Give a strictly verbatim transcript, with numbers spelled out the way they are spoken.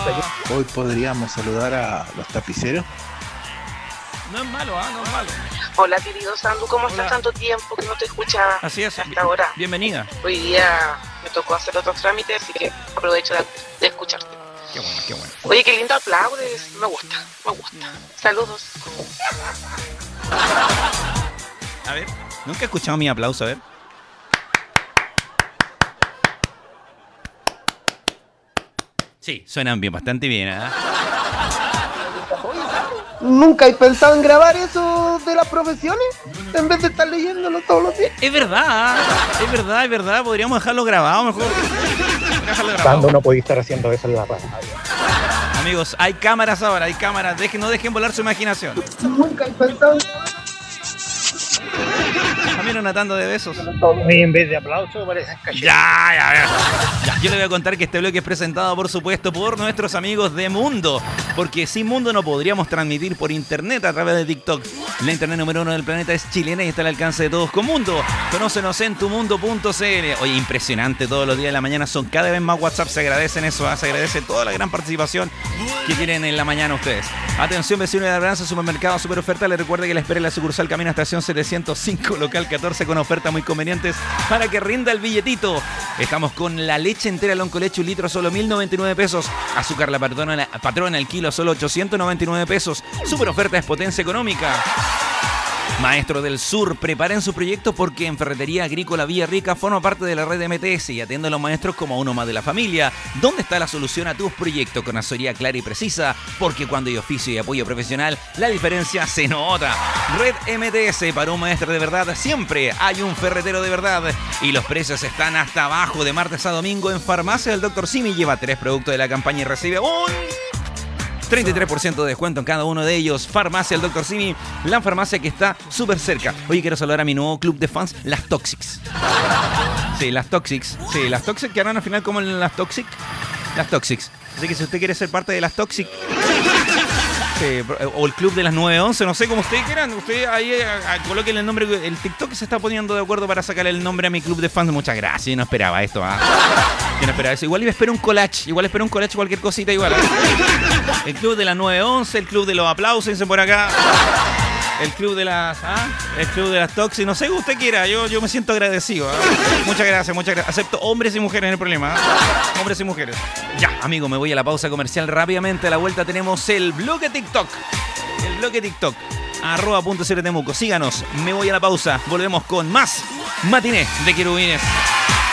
Hoy podríamos saludar a los tapiceros. No es malo, ¿ah? ¿eh? No es malo. Hola, querido Sandu, ¿cómo Hola. estás? Tanto tiempo que no te escuchaba. Así es. Hasta ahora. Bienvenida. Hoy día me tocó hacer otros trámites, así que aprovecho de, de escucharte. Qué bueno, qué bueno. Oye, qué lindo aplaudes. Me gusta, me gusta. Saludos. A ver, nunca he escuchado mi aplauso, a ver. Sí, suenan bien, bastante bien, ¿eh? ¿Nunca he pensado en grabar eso de las profesiones? En vez de estar leyéndolo todos los días. Es verdad, es verdad, es verdad. Podríamos dejarlo grabado mejor. Dejarlo grabado. Cuando no podía estar haciendo eso en la radio. Amigos, hay cámaras ahora, hay cámaras. Dejen, no dejen volar su imaginación. Nunca he pensado en También una tanda de besos. Y en vez de aplauso parecen cachetes. Ya, ya, ya, ya. Yo le voy a contar que este bloque es presentado, por supuesto, por nuestros amigos de Mundo. Porque sin Mundo no podríamos transmitir por internet a través de TikTok. La internet número uno del planeta es chilena y está al alcance de todos con Mundo. Conócenos en tumundo punto c l. Oye, impresionante, todos los días de la mañana son cada vez más WhatsApp. Se agradecen eso, ¿eh? Se agradece toda la gran participación que tienen en la mañana ustedes. Atención, vecino de la Branza, supermercado, super oferta. Les recuerda que la espera en la sucursal Camino Estación setecientos cinco, local catorce, con ofertas muy convenientes para que rinda el billetito. Estamos con la leche entera Loncoleche, un litro, solo mil noventa y nueve pesos. Azúcar la patrona, la patrona el kilo, solo ochocientos noventa y nueve pesos. Super oferta es potencia económica. Maestro del Sur, preparen su proyecto porque en Ferretería Agrícola Villarrica forma parte de la red de M T S y atiende a los maestros como a uno más de la familia. ¿Dónde está la solución a tus proyectos? Con asesoría clara y precisa, porque cuando hay oficio y apoyo profesional, la diferencia se nota. Red M T S, para un maestro de verdad siempre hay un ferretero de verdad. Y los precios están hasta abajo. De martes a domingo en Farmacia del doctor Simi. Lleva tres productos de la campaña y recibe un treinta y tres por ciento de descuento en cada uno de ellos. Farmacia el doctor Simi, la farmacia que está súper cerca. Oye, quiero saludar a mi nuevo club de fans, las Toxics. Sí, las Toxics. Sí, las Toxics que harán al final como en las Toxic. Las Toxics. Así que si usted quiere ser parte de las Toxic, sí, o el club de las nueve once, no sé cómo ustedes quieran. Usted ahí a, a, coloquen el nombre. El TikTok se está poniendo de acuerdo para sacar el nombre a mi club de fans. Muchas gracias. Yo no esperaba esto. ¿Ah? Yo no esperaba eso. Igual iba a esperar un collage. Igual espero un collage, cualquier cosita igual. ¿Eh? El club de las nueve once, el club de los aplausos, dicen por acá. El club de las. ¿Ah? El club de las Toxic. No sé que usted quiera. Yo, yo me siento agradecido. ¿Ah? Muchas gracias, muchas gracias. Acepto hombres y mujeres en el problema. ¿Ah? Hombres y mujeres. Ya, amigo, me voy a la pausa comercial rápidamente. A la vuelta tenemos el bloque TikTok. El bloque TikTok. Arroba punto cero Temuco. Síganos. Me voy a la pausa. Volvemos con más Matiné de Querubines.